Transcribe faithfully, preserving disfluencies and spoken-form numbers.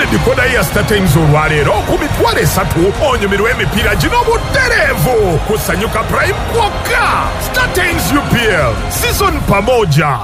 dekoda ya StarTimes olwaleero ku mitwalo esatu onyumirwa emipiira gino butereevu kusanyuka Prime kwokka. StarTimes U P L season pamoja.